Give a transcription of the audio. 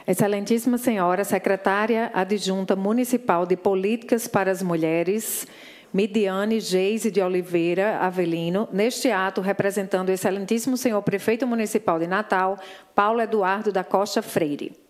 Excelentíssima Senhora, Secretária Adjunta Municipal de Políticas para as Mulheres, Midiane Geise de Oliveira Avelino, neste ato representando o Excelentíssimo Senhor Prefeito Municipal de Natal, Paulo Eduardo da Costa Freire.